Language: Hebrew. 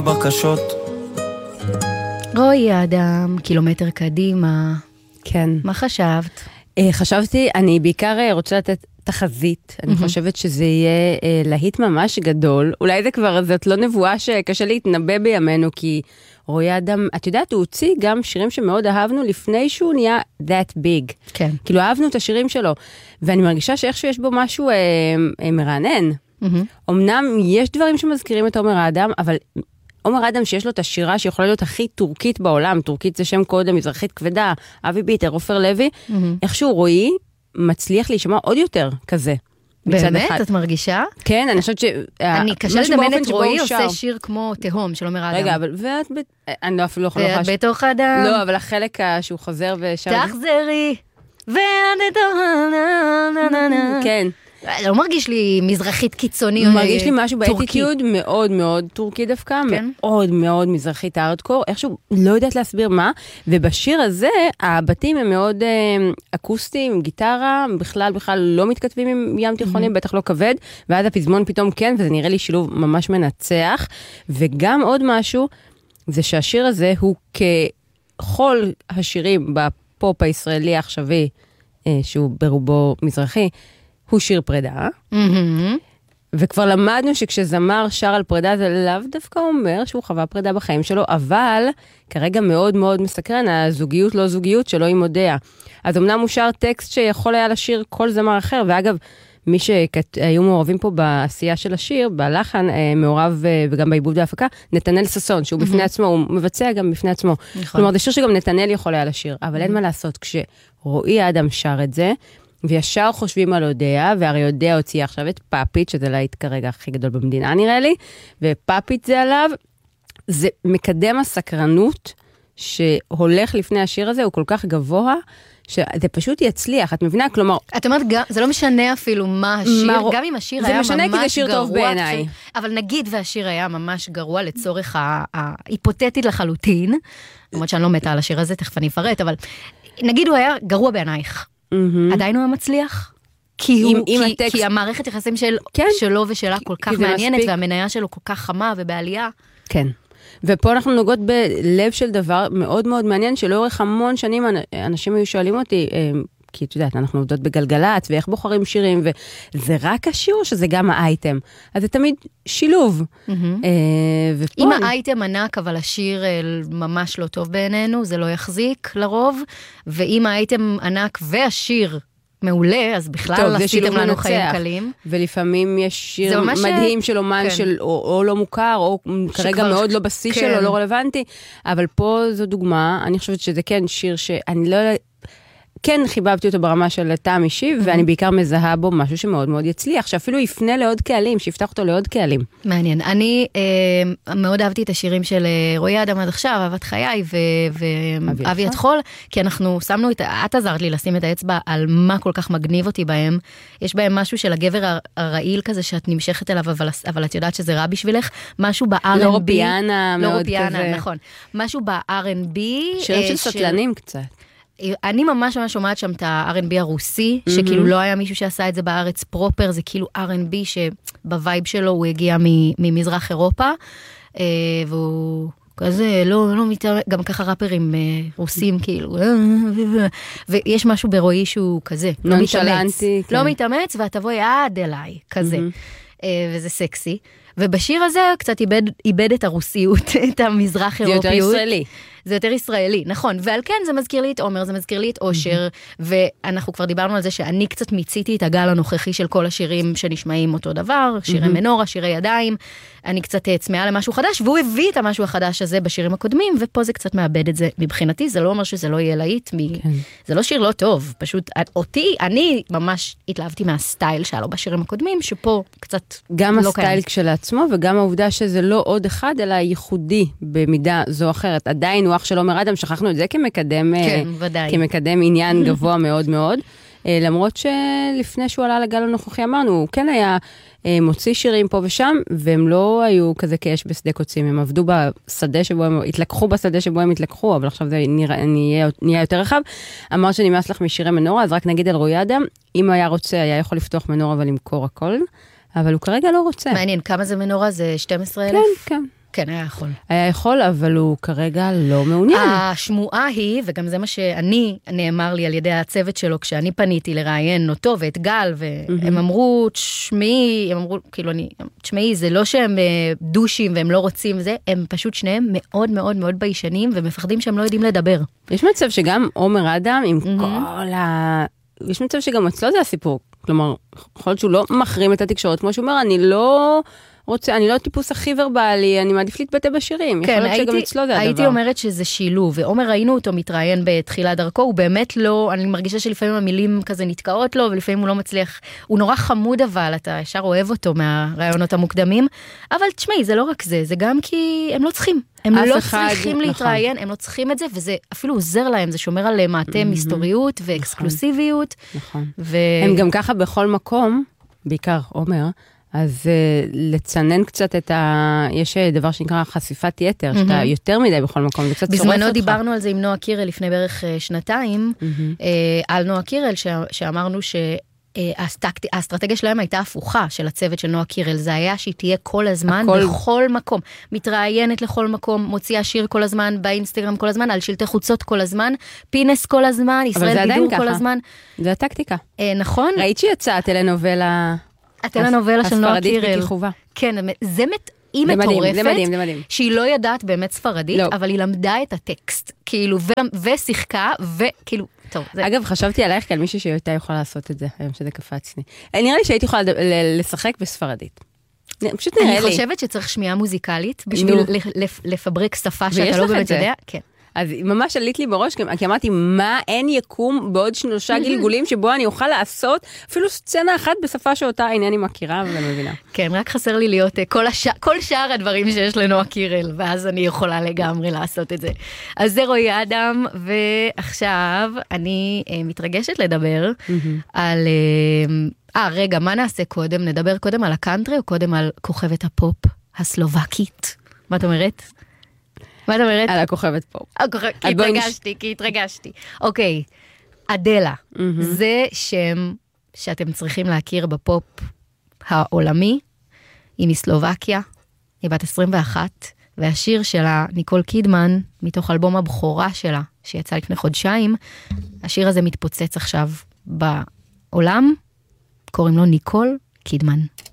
בקשות. רועי אדם, קילומטר קדימה. כן. מה חשבת? חשבתי, אני בעיקר רוצה לתת תחזית. אני חושבת שזה יהיה להיט ממש גדול. אולי זה כבר, זאת לא נבואה שקשה להתנבא בימינו, כי רועי אדם, את יודעת, הוא הוציא גם שירים שמאוד אהבנו לפני שהוא נהיה that big. כן. כאילו אהבנו את השירים שלו. ואני מרגישה שאיכשהו יש בו משהו מרענן. אמנם יש דברים שמזכירים את עומר אדם, אבל עומר אדם שיש לו את השירה שיכולה להיות הכי טורקית בעולם, טורקית זה שם קודם, מזרחית כבדה, אבי ביטר, עופר לוי, איכשהו רועי מצליח להישמע עוד יותר כזה. באמת? את מרגישה? כן, אני חושבת אני קשה לדמיין את רועי עושה שיר כמו תהום של עומר אדם. רגע, אבל אני אפילו לא יכולה ואת בתוך אדם. לא, אבל החלק שהוא חוזר ושם. תחזרי, ואת בתוך אדם. כן. לא מרגיש לי מזרחית קיצוני מרגיש לי משהו באטיטיוד מאוד מאוד טורקי דווקא, מאוד מאוד מזרחית הארדקור, איכשהו לא יודעת להסביר מה, ובשיר הזה הבתים הם מאוד אקוסטיים, גיטרה, בכלל לא מתכתבים עם ים תיכוני, בטח לא כבד, ואז הפזמון פתאום כן, וזה נראה לי שילוב ממש מנצח, וגם עוד משהו, זה שהשיר הזה הוא ככל השירים בפופ הישראלי העכשווי, שהוא ברובו מזרחי, הוא שיר פרידה, וכבר למדנו שכשזמר שר על פרידה זה לאו דווקא אומר שהוא חווה פרידה בחיים שלו, אבל כרגע מאוד מאוד מסקרן, הזוגיות לא זוגיות שלא היא מודע. אז אמנם הוא שר טקסט שיכול היה לשיר כל זמר אחר, ואגב, מי שהיו מעורבים פה בעשייה של השיר, בלחן מעורב וגם בעיבוד וההפקה, נתנאל ששון, שהוא בפני עצמו, הוא מבצע גם בפני עצמו. כלומר, זה שיר שגם נתנאל יכול היה לשיר, אבל אין מה לעשות, כשרועי אדם שר את זה, וישר חושבים על הודיה, והרי הודיה הוציא עכשיו את פאפית, שזה להיט כרגע הכי גדול במדינה נראה לי, ופאפית זה עליו, זה מקדם הסקרנות שהולך לפני השיר הזה, הוא כל כך גבוה, שזה פשוט יצליח, את מבינה? כלומר... את אומרת, זה לא משנה אפילו מה השיר, גם אם השיר היה ממש גרוע. זה משנה כי זה שיר טוב בעיניי. אבל נגיד והשיר היה ממש גרוע לצורך ההיפותטית לחלוטין, למרות שאני לא מתה על השיר הזה, תכף אני אפרט, אבל נגיד הוא היה גרוע בעינייך. עדיין הוא מצליח? כי המערכת יחסים שלו ושלה כל כך מעניינת, והמניה שלו כל כך חמה ובעלייה. כן. ופה אנחנו נוגעות בלב של דבר מאוד מאוד מעניין, שלאורך המון שנים אנשים היו שואלים אותי, כי את יודעת, אנחנו עובדות בגלגלת, ואיך בוחרים שירים, וזה רק השיר או שזה גם האייטם? אז זה תמיד שילוב. אם האייטם ענק, אבל השיר ממש לא טוב בעינינו, זה לא יחזיק לרוב, ואם האייטם ענק והשיר מעולה, אז בכלל עשיתם לנו חיים קלים. ולפעמים יש שיר מדהים של אומן או לא מוכר, או כרגע מאוד לא בשיא שלו, לא רלוונטי, אבל פה זו דוגמה, אני חושבת שזה כן שיר שאני לא יודעת, כן חיבבתי אותו ברמה של טעם אישי, ואני בעיקר מזהה בו משהו שמאוד מאוד יצליח, שאפילו יפנה לעוד קהלים, שיפתח אותו לעוד קהלים. מעניין. אני מאוד אהבתי את השירים של רועי אדם עד עכשיו, אהבת חיי ואבי התחול, כי אנחנו שמנו את עזרת לי לשים את האצבע על מה כל כך מגניב אותי בהם. יש בהם משהו של הגבר הרעיל כזה, שאת נמשכת אליו, אבל את יודעת שזה רע בשבילך. משהו ב-R&B. לא רופיאנה מאוד כזה. נכון. משהו ב-R&B. שירים של סטלנים קצת. אני ממש שומעת שם את ה-R&B הרוסי, שכאילו לא היה מישהו שעשה את זה בארץ פרופר, זה כאילו R&B שבווייב שלו הוא הגיע ממזרח אירופה, והוא כזה לא מתאמץ, גם ככה ראפרים רוסים כאילו, ויש משהו ברועי שהוא כזה, לא מתאמץ, ואת תבואי עד אליי, כזה, וזה סקסי. ובשיר הזה קצת איבד את הרוסיות, את המזרח אירופיות. זה יותר ישראלי. זה יותר ישראלי, נכון. ועל כן זה מזכיר לי את עומר, זה מזכיר לי את אושר, ואנחנו כבר דיברנו על זה שאני קצת מיציתי את הגל הנוכחי של כל השירים שנשמעים אותו דבר, שירי מנורה, שירי ידיים, אני קצת צמאה למשהו חדש, והוא הביא את המשהו החדש הזה בשירים הקודמים, ופה זה קצת מאבד את זה מבחינתי, זה לא אומר שזה לא יהיה להיט, זה לא שיר לא טוב, פשוט אותי, אני ממש התלהבתי מהסטייל שלו בשירים הקודמים, שפה קצת גם הסטייל כשלעצמו, וגם העובדה שזה לא עוד אחד, אלא ייחודי במידה זו אחרת. עדיין הוא אח של עומר אדם, שכחנו את זה כמקדם עניין גבוה מאוד מאוד, למרות שלפני שהוא עלה לגל הנוכחי אמרנו, הוא כן היה מוציא שירים פה ושם, והם לא היו כזה כאש בשדה קוצים, הם עבדו בשדה שבו הם התלקחו בשדה שבו הם התלקחו, אבל עכשיו זה נהיה יותר רחב. אמר שנמאס לך משירי מנורה, אז רק נגיד על רועי אדם, אם היה רוצה, היה יכול לפתוח מנורה ולמכור הכל, אבל הוא כרגע לא רוצה. מעניין, כמה זה מנורה? זה 12,000? כן, כן. כן, היה יכול. היה יכול, אבל הוא כרגע לא מעוניין. השמועה היא, וגם זה מה שאני נאמר לי על ידי הצוות שלו, כשאני פניתי לראיין אותו ואת גל, והם אמרו, תשמעי, זה לא שהם דושים והם לא רוצים זה, הם פשוט שניהם מאוד מאוד מאוד ביישנים, ומפחדים שהם לא יודעים לדבר. יש מצב שגם עומר אדם, עם כל יש מצב שגם אצלו זה הסיפור. כלומר, יכול להיות שהוא לא מחרים את התקשורת, כמו שהוא אומר, אני לא טיפוס הכי ורבלי, אני מעדיף להתבטא בשירים. כן, הייתי אומרת שזה שילוב, ועומר ראינו אותו מתראיין בתחילת דרכו, הוא באמת לא, אני מרגישה שלפעמים המילים כזה נתקעות לו, ולפעמים הוא לא מצליח, הוא נורא חמוד אבל, אתה ישר אוהב אותו מהרעיונות המוקדמים, אבל תשמעי, זה לא רק זה, זה גם כי הם לא צריכים. הם לא צריכים להתראיין, הם לא צריכים את זה, וזה אפילו עוזר להם, זה שומר על מעטה מסתוריות ואקסקלוסיביות. נכון. הם גם ככה בכל מקום, בעיקר עומר, אז לצנן קצת יש דבר שנקרא חשיפת יתר, שאתה יותר מדי בכל מקום, זה קצת צורף אותך. בזמנו דיברנו על זה עם נועה קירל לפני בערך שנתיים, על נועה קירל, שאמרנו האסטרטגיה שלהם הייתה הפוכה של הצוות של נועה קירל, זה היה שהיא תהיה כל הזמן, בכל מקום, מתראיינת לכל מקום, מוציאה שיר כל הזמן, באינסטגרם כל הזמן, על שלטי חוצות כל הזמן, פינס כל הזמן, ישראל בידור כל הזמן. זה הטקטיקה. נכון? ראית שיצאה הטלנובלה של נועה קירל. הספרדית בכיכובה. כן, היא מטורפת, שהיא לא ידעת באמת ספרדית, אבל היא למדה את הטקסט, כאילו, ושיחקה, וכאילו, טוב. אגב, חשבתי עלייך כעל מישהו שהייתה יכולה לעשות את זה, היום שזה קפץ לי. נראה לי שהייתי יכולה לשחק בספרדית. פשוט נראה לי. אני חושבת שצריך שמיעה מוזיקלית, בשביל לפברק שפה שאתה לא באמת יודע. כן. אז ממש עלית לי בראש, כי אמרתי, מה אין יקום בעוד 3 גלגולים שבו אני אוכל לעשות אפילו סצנה אחת בשפה שאותה אינני מכירה ואני מבינה. כן, רק חסר לי להיות כל שאר הדברים שיש לנועה קירל, ואז אני יכולה לגמרי לעשות את זה. אז זה רועי אדם, ועכשיו אני מתרגשת לדבר על... רגע, מה נעשה קודם? נדבר קודם על הקאנטרי או קודם על כוכבת הפופ הסלובקית? מה את אומרת? מה את אומרת? על הכוכבת פופ. כי התרגשתי. אוקיי, אדלה. זה שם שאתם צריכים להכיר בפופ העולמי. היא מסלובקיה, היא בת 21, והשיר שלה, ניקול קידמן, מתוך אלבום הבכורה שלה, שיצא לפני חודשיים, השיר הזה מתפוצץ עכשיו בעולם, קוראים לו ניקול קידמן.